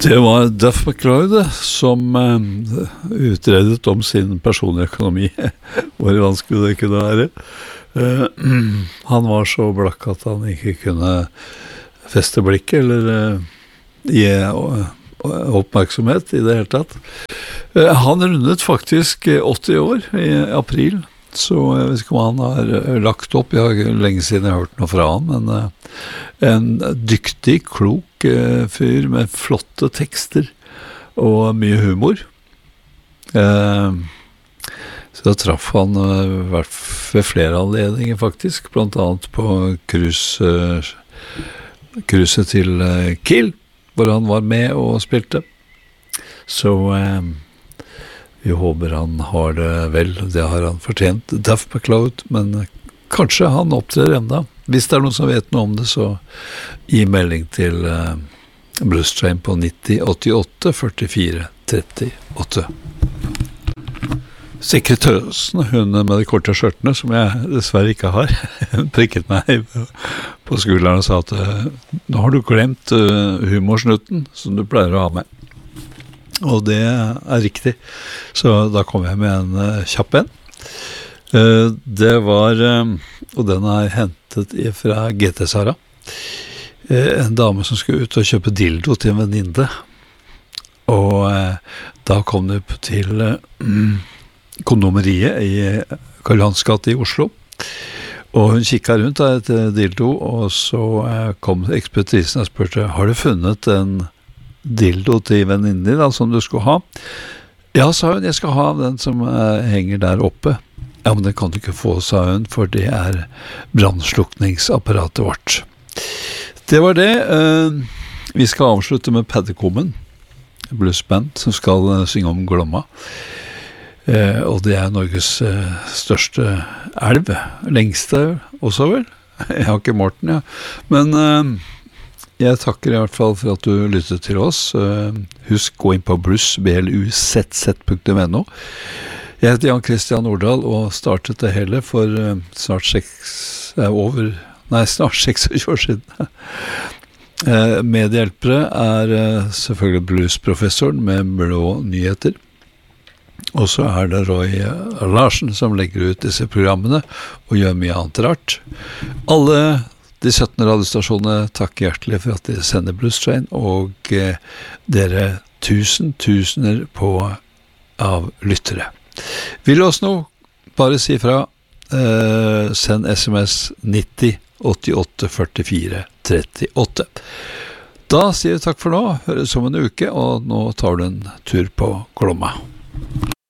Det var Duff McLeod som utredet om sin personlige økonomi. Hvor vanskelig det kunne være. Han var så blakk at han ikke kunne feste blikket eller gi oppmerksomhet i det hele tatt. Han rundet faktisk 80 år i april, så jeg vet ikke om han har lagt opp. Jeg har lenge siden jeg har hørt noe fra han, men en dyktig, klok fyr med flotte tekster og mye humor. Så da traff han ved flere anledninger faktisk, blant annet på cruiset til Kiel, hvor han var med og spilte. Så vi håper han har det vel, det har han fortjent, Duff McLeod, men kanskje han opptrer enda. Hvis det noen som vet noe om det, så gi melding til Blues Train på 90 88 44 38. Sekretøsen, hun med de korte skjørtene, som jeg dessverre ikke har, hun prikket meg på skulderen og sa at nå har du glemt humorsnutten som du pleier å ha med. Og det riktig. Så da kom jeg med en kjapp en. Det var, og den hentet fra GT Sara, en dame som skulle ut og kjøpe dildo til en venninne. Og da kom det til kondomeriet i Karl Johans gate i Oslo. Og hun kikket rundt da etter dildo, og så kom ekspeditisen og spurte, har du funnet en dildo til venninnen din da, som du skulle ha? Ja, sa hun, jeg skal ha den som henger der oppe. Ja, men det kan du ikke få, sa hun, for det brannslukningsapparatet vårt. Det var det. Vi skal avslutte med Paddekommen, bluesband, som skal synge om Glomma. Og det Norges største elv, lengste også vel. Jeg har ikke målt den, ja. Men jeg takker i hvert fall for at du lyttet til oss. Husk, gå inn på blues.no. Jeg heter Jan Christian Nordahl og startet det hele for snart 26 år siden. Medhjelpere selvfølgelig bluesprofessoren med blå nyheter. Og så det Roy Larsen som legger ut disse programmene og gjør mye annet rart. Alle de 17 radiostasjonene takker hjertelig for at de sender Blues Train, og dere tusener av lyttere. Vil oss nå bare si fra, send SMS 90 88 44 38. Da sier vi takk for nå, høres om en uke, og nå tar du en tur på Glomma.